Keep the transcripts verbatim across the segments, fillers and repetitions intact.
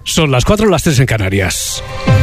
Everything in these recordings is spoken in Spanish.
Son las cuatro, las tres en Canarias.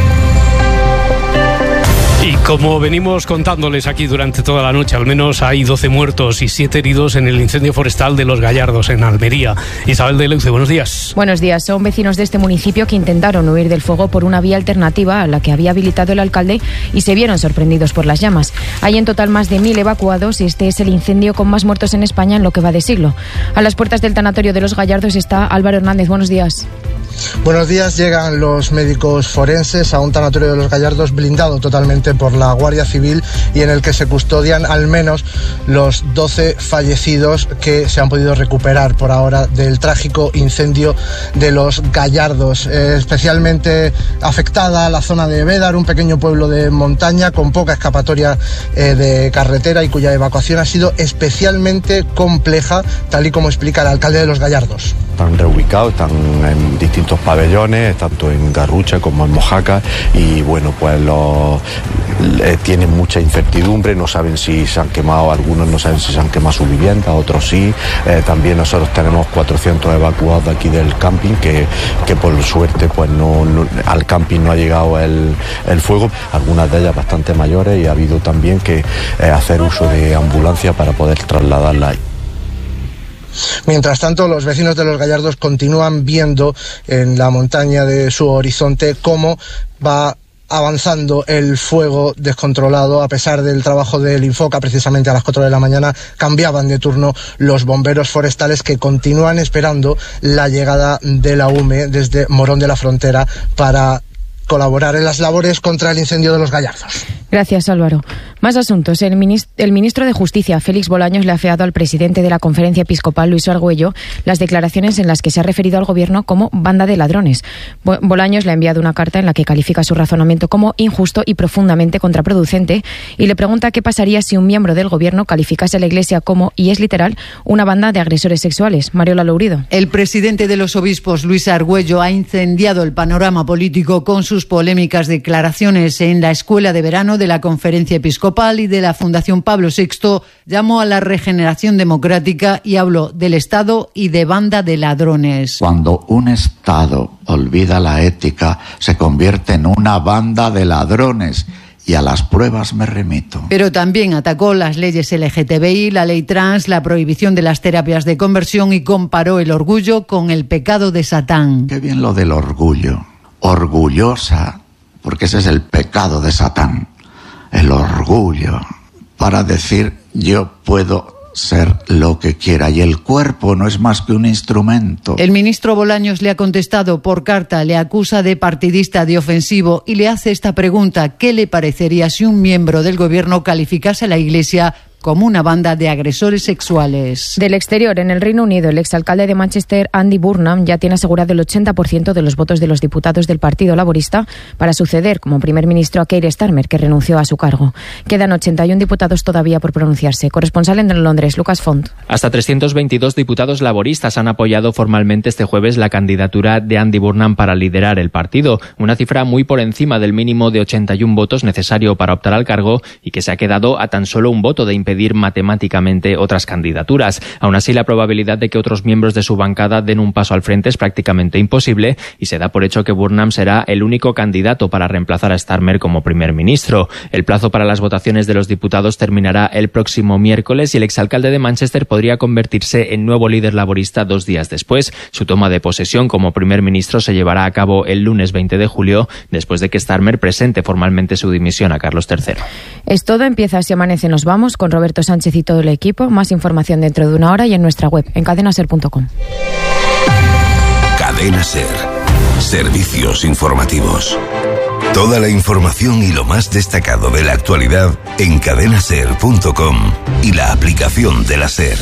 Y como venimos contándoles aquí durante toda la noche, al menos hay doce muertos y siete heridos en el incendio forestal de Los Gallardos, en Almería. Isabel de Leuce, buenos días. Buenos días. Son vecinos de este municipio que intentaron huir del fuego por una vía alternativa a la que había habilitado el alcalde y se vieron sorprendidos por las llamas. Hay en total más de mil evacuados y este es el incendio con más muertos en España en lo que va de siglo. A las puertas del tanatorio de Los Gallardos está Álvaro Hernández. Buenos días. Buenos días. Llegan los médicos forenses a un tanatorio de Los Gallardos blindado totalmente por la Guardia Civil y en el que se custodian al menos los doce fallecidos que se han podido recuperar por ahora del trágico incendio de Los Gallardos. Eh, especialmente afectada la zona de Bédar, un pequeño pueblo de montaña con poca escapatoria eh, de carretera y cuya evacuación ha sido especialmente compleja, tal y como explica el alcalde de Los Gallardos. Están reubicados, están en distintos pabellones, tanto en Garrucha como en Mojácar, y bueno, pues los, eh, tienen mucha incertidumbre, no saben si se han quemado, algunos no saben si se han quemado sus viviendas, otros sí. Eh, también nosotros tenemos cuatrocientos evacuados de aquí del camping, que, que por suerte pues no, no al camping no ha llegado el, el fuego, algunas de ellas bastante mayores, y ha habido también que eh, hacer uso de ambulancia para poder trasladarla. Mientras tanto, los vecinos de Los Gallardos continúan viendo en la montaña de su horizonte cómo va avanzando el fuego descontrolado. A pesar del trabajo del Infoca, precisamente a las cuatro de la mañana cambiaban de turno los bomberos forestales, que continúan esperando la llegada de la U M E desde Morón de la Frontera para colaborar en las labores contra el incendio de Los Gallardos. Gracias, Álvaro. Más asuntos. El ministro, el ministro de Justicia, Félix Bolaños, le ha afeado al presidente de la Conferencia Episcopal, Luis Argüello, las declaraciones en las que se ha referido al gobierno como banda de ladrones. Bolaños le ha enviado una carta en la que califica su razonamiento como injusto y profundamente contraproducente y le pregunta qué pasaría si un miembro del gobierno calificase a la Iglesia como, y es literal, una banda de agresores sexuales. Mariola Lourido. El presidente de los obispos, Luis Argüello, ha incendiado el panorama político con sus polémicas declaraciones en la escuela de verano de la Conferencia Episcopal y de la Fundación Pablo sexto. Llamó a la regeneración democrática y habló del Estado y de banda de ladrones. Cuando un Estado olvida la ética, se convierte en una banda de ladrones. Y a las pruebas me remito. Pero también atacó las leyes L G T B I, la ley trans, la prohibición de las terapias de conversión y comparó el orgullo con el pecado de Satán. Qué bien lo del orgullo. Orgullosa, porque ese es el pecado de Satán. El orgullo, para decir yo puedo ser lo que quiera, y el cuerpo no es más que un instrumento. El ministro Bolaños le ha contestado por carta, le acusa de partidista, de ofensivo, y le hace esta pregunta: ¿qué le parecería si un miembro del gobierno calificase a la Iglesia como una banda de agresores sexuales? Del exterior, en el Reino Unido, el exalcalde de Manchester, Andy Burnham, ya tiene asegurado el ochenta por ciento de los votos de los diputados del Partido Laborista para suceder como primer ministro a Keir Starmer, que renunció a su cargo. Quedan ochenta y uno diputados todavía por pronunciarse. Corresponsal en Londres, Lucas Font. Hasta trescientos veintidós diputados laboristas han apoyado formalmente este jueves la candidatura de Andy Burnham para liderar el partido, una cifra muy por encima del mínimo de ochenta y uno votos necesario para optar al cargo y que se ha quedado a tan solo un voto de impedir matemáticamente otras candidaturas. Aún así, la probabilidad de que otros miembros de su bancada den un paso al frente es prácticamente imposible y se da por hecho que Burnham será el único candidato para reemplazar a Starmer como primer ministro. El plazo para las votaciones de los diputados terminará el próximo miércoles y el exalcalde de Manchester podría convertirse en nuevo líder laborista dos días después. Su toma de posesión como primer ministro se llevará a cabo el lunes veinte de julio, después de que Starmer presente formalmente su dimisión a Carlos tercero. Es todo. Empieza Así Amanece. Nos vamos con Roberto Sánchez y todo el equipo. Más información dentro de una hora y en nuestra web, en cadena ser punto com. Cadena Ser. Servicios informativos. Toda la información y lo más destacado de la actualidad en cadena ser punto com y la aplicación de la SER.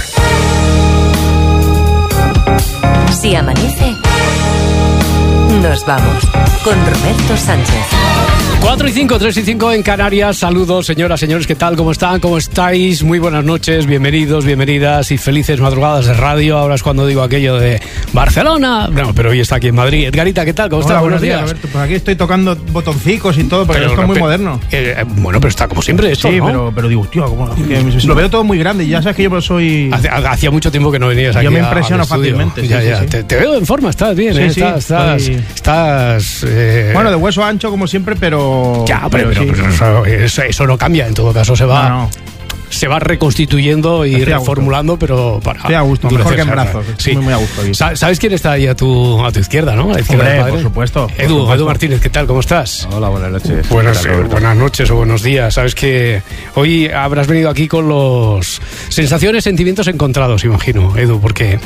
Si amanece, nos vamos con Roberto Sánchez. cuatro y cinco, tres y cinco en Canarias. Saludos, señoras, señores, ¿qué tal? ¿Cómo están? ¿Cómo estáis? Muy buenas noches, bienvenidos, bienvenidas y felices madrugadas de radio. Ahora es cuando digo aquello de Barcelona. No, pero hoy está aquí en Madrid. Edgarita, ¿qué tal? ¿Cómo estás? Buenos días, Roberto. Pues aquí estoy tocando botoncicos y todo, porque pero, esto es muy moderno. Eh, eh, bueno, pero está como siempre esto, sí, ¿no? pero, pero digo, tío, ¿cómo? Que lo veo todo muy grande y ya sabes que yo soy... Hace, hacía mucho tiempo que no venías aquí. Yo me impresiono fácilmente. Ya, sí, ya. Sí, sí. Te, te veo en forma, estás bien, sí, ¿eh? Sí, estás, estás, estoy... estás... Eh... Bueno, de hueso ancho como siempre, pero... Ya, pero, pero, sí, pero sí. Eso, eso, eso no cambia, en todo caso se va... No, no. Se va reconstituyendo y reformulando, pero para... Estoy a gusto, mejor que en brazos. Sí. Muy, muy a gusto. Aquí. ¿Sabes quién está ahí a tu, a tu izquierda, no? A la izquierda Hombre, del padre. por supuesto. Edu, por supuesto. Edu Martínez, ¿qué tal? ¿Cómo estás? Hola, buenas noches. Buenas, eh, buenas noches o buenos días. Sabes que hoy habrás venido aquí con los sensaciones, sentimientos encontrados, imagino, Edu, porque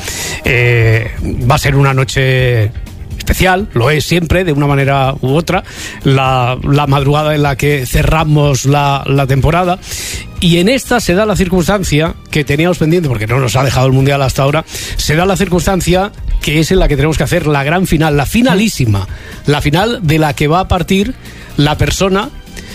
eh, va a ser una noche... especial, lo es siempre, de una manera u otra, la, la madrugada en la que cerramos la, la temporada, y en esta se da la circunstancia que teníamos pendiente, porque no nos ha dejado el Mundial hasta ahora, se da la circunstancia que es en la que tenemos que hacer la gran final, la finalísima, la final de la que va a partir la persona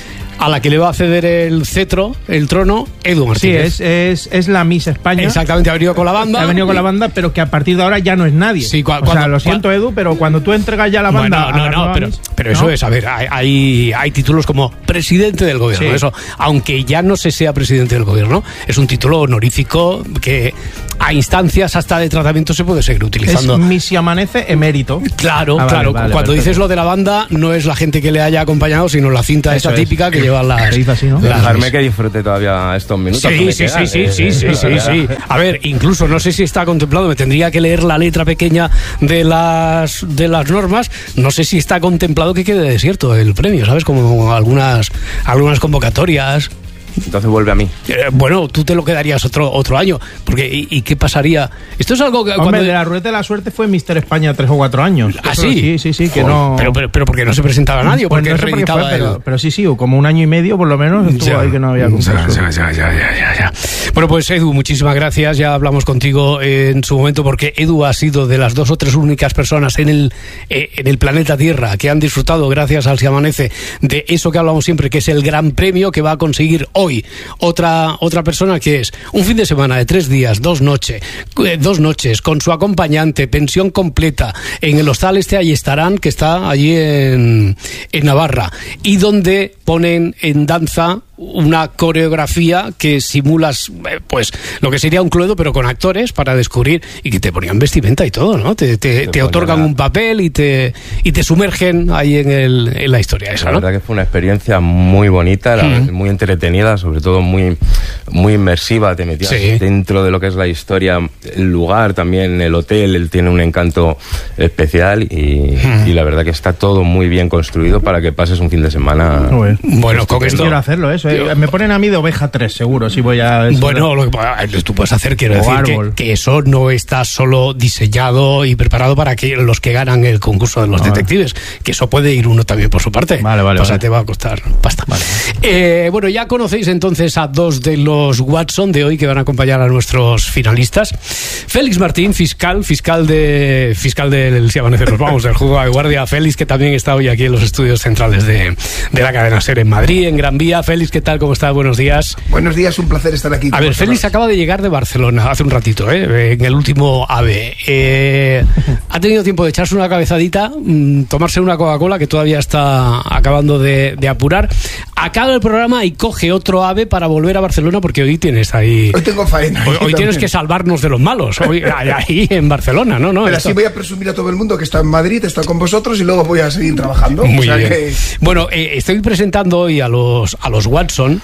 a la que le va a ceder el cetro, el trono, Edu Martínez. Sí, es, es, es la Miss España. Exactamente, ha venido con la banda. Ha venido con la banda, pero que a partir de ahora ya no es nadie. Sí, cua, o cuando, sea, lo siento, cua, Edu, pero cuando tú entregas ya la banda... Bueno, no, no, no, pero, Miss, pero ¿no? eso es, a ver, hay, hay, hay títulos como presidente del gobierno. Sí. Eso, aunque ya no se sea presidente del gobierno, es un título honorífico que a instancias hasta de tratamiento se puede seguir utilizando. Es Miss y Amanece emérito. Claro, ah, claro. Vale, vale, cuando perfecto. dices lo de la banda, no es la gente que le haya acompañado, sino la cinta esta típica que lleva las... Así, ¿no? Dejarme que disfrute todavía estos minutos. Sí, que me sí, quedan, sí, eh, sí, sí, sí, sí, sí. A ver, incluso no sé si está contemplado, me tendría que leer la letra pequeña de las de las normas, no sé si está contemplado que quede desierto el premio, ¿sabes? Como algunas algunas convocatorias. Entonces vuelve a mí. Eh, bueno, tú te lo quedarías otro otro año, porque ¿y, y qué pasaría? Esto es algo que Hombre, cuando... de la ruleta de la suerte fue Mister España tres o cuatro años. ¿Ah, Eso, sí? Sí, sí, sí, que Joder, no... Pero, pero, pero porque no se presentaba nadie, Pues porque no sé por qué reeditaba fue, pero, el... pero sí, sí, como un año y medio por lo menos estuvo Ya, ahí que no había concurso. Ya, ya, ya, ya, ya, ya. Bueno, pues Edu, muchísimas gracias. Ya hablamos contigo en su momento, porque Edu ha sido de las dos o tres únicas personas en el, eh, en el planeta Tierra que han disfrutado, gracias al Se Amanece, de eso que hablamos siempre, que es el gran premio que va a conseguir hoy otra, otra persona, que es un fin de semana de tres días, dos noches, eh, dos noches, con su acompañante, pensión completa, en el hostal este ahí estarán, que está allí en, en Navarra, y donde ponen en danza una coreografía que simulas eh, pues lo que sería un cluedo, pero con actores, para descubrir, y que te ponían vestimenta y todo, ¿no? Te, te, te, te otorgan la... un papel y te y te sumergen ahí en, el, en la historia esa, La ¿no? verdad que fue una experiencia muy bonita, la, uh-huh. muy entretenida, sobre todo muy, muy inmersiva, te metías sí. dentro de lo que es la historia, el lugar también, el hotel, él tiene un encanto especial y, uh-huh. y la verdad que está todo muy bien construido para que pases un fin de semana. Bueno, bueno con esto quiero hacerlo, eso. Eh. Me ponen a mí de oveja tres, seguro, si voy a... Bueno, lo que tú puedes hacer, quiero decir que, que eso no está solo diseñado y preparado para que los que ganan el concurso de los ah, detectives, que eso puede ir uno también por su parte. Vale, vale. O sea, vale. te va a costar pasta. Vale. Eh, bueno, ya conocéis entonces a dos de los Watson de hoy que van a acompañar a nuestros finalistas. Félix Martín, fiscal, fiscal de fiscal del Se Amanece, nos vamos, del juzgado de guardia. Félix, que también está hoy aquí en los estudios centrales de, de la cadena SER en Madrid, en Gran Vía. Félix, ¿qué tal? ¿Cómo estás? Buenos días. Buenos días, un placer estar aquí. A ver, Félix acaba de llegar de Barcelona hace un ratito, ¿eh? En el último AVE. Eh, ha tenido tiempo de echarse una cabezadita, mmm, tomarse una Coca-Cola que todavía está acabando de, de apurar. Acaba el programa y coge otro AVE para volver a Barcelona, porque hoy tienes ahí... Hoy tengo faena. Hoy, hoy tienes que salvarnos de los malos, hoy, ahí en Barcelona, ¿no? no Pero esto... así voy a presumir a todo el mundo que está en Madrid, estoy con vosotros y luego voy a seguir trabajando. Muy o sea bien. Que... Bueno, eh, estoy presentando hoy a los, a los Watson,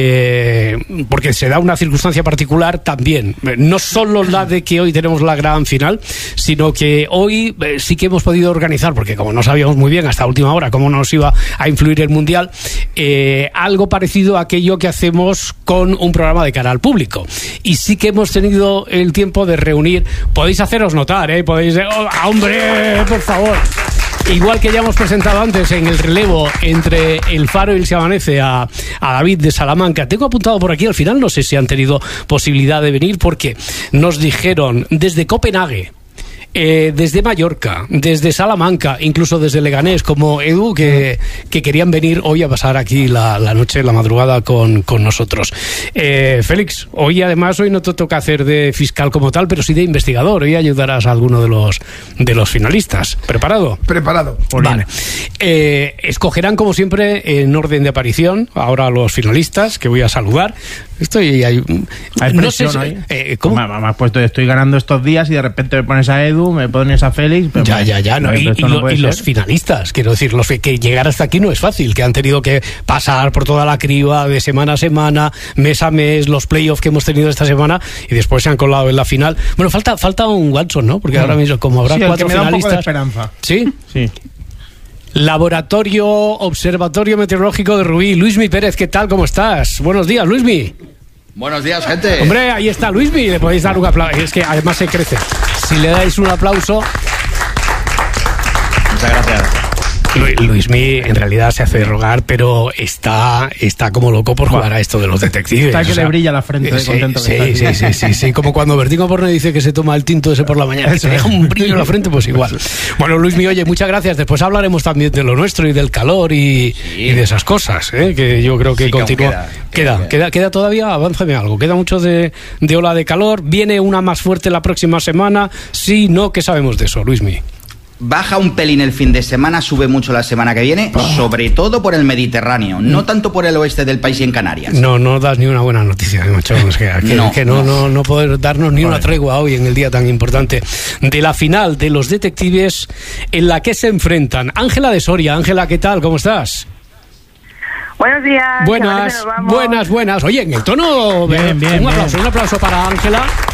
eh, porque se da una circunstancia particular también. No solo la de que hoy tenemos la gran final, sino que hoy eh, sí que hemos podido organizar, porque como no sabíamos muy bien hasta última hora cómo nos iba a influir el Mundial, eh, algo parecido a aquello que hacemos con un programa de cara al público. Y sí que hemos tenido el tiempo de reunir, podéis haceros notar, ¿eh? Podéis... ¡Oh, hombre, por favor! Igual que ya hemos presentado antes en el relevo entre El Faro y el Se Amanece a, a David de Salamanca. Tengo apuntado por aquí, al final no sé si han tenido posibilidad de venir, porque nos dijeron desde Copenhague, Eh, desde Mallorca, desde Salamanca, incluso desde Leganés, como Edu, que, que querían venir hoy a pasar aquí la, la noche, la madrugada con, con nosotros. Eh, Félix, hoy además hoy no te toca hacer de fiscal como tal, pero sí de investigador. Hoy ayudarás a alguno de los de los finalistas. ¿Preparado? Preparado. Vale. Eh, escogerán como siempre en orden de aparición ahora a los finalistas, que voy a saludar. Estoy ahí. Hay no sé si, ahí. Eh, ¿Cómo? Me, me has puesto, estoy ganando estos días y de repente me pones a Edu. Edu, me pones a Félix... Pero ya, me, ya, ya. No, y, y, no lo, y los finalistas, quiero decir, los que llegar hasta aquí no es fácil, que han tenido que pasar por toda la criba de semana a semana, mes a mes, los playoffs que hemos tenido esta semana, y después se han colado en la final. Bueno, falta falta un Watson, ¿no? Porque mm. ahora mismo, como habrá sí, cuatro que me finalistas... Da un poco de esperanza. ¿Sí? Sí. Laboratorio Observatorio Meteorológico de Rubí. Luismi Pérez, ¿qué tal? ¿Cómo estás? Buenos días, Luismi. Buenos días, gente. Hombre, ahí está Luismi, le podéis dar un aplauso. Es que además se crece. Si le dais un aplauso... Muchas gracias. Lu- Luismi en realidad se hace rogar, pero está está como loco por jugar a esto de los detectives. Está que o sea, le brilla la frente, eh, de sí, contento sí, que sí, está. sí, sí, sí, como cuando Bertín Osborne dice que se toma el tinto ese por la mañana, que se deja un brillo en la frente, pues igual. Bueno, Luismi, oye, muchas gracias. Después hablaremos también de lo nuestro y del calor y, sí. y de esas cosas, ¿eh? Que yo creo que sí, continúa. Queda queda, queda, queda, queda todavía, avánzame algo. Queda mucho de, de ola de calor. Viene una más fuerte la próxima semana. Sí, no, ¿qué sabemos de eso, Luismi? Baja un pelín el fin de semana, sube mucho la semana que viene, oh. sobre todo por el Mediterráneo, no tanto por el oeste del país y en Canarias. No, no das ni una buena noticia, macho. Es que, que, no, que no, no, no poder darnos ni vale. una tregua hoy en el día tan importante de la final de los detectives en la que se enfrentan. Ángela de Soria. Ángela, ¿qué tal? ¿Cómo estás? Buenos días. Buenas, buenas, buenas. Oye, en el tono... Bien, bien, un aplauso, bien. un aplauso para Ángela.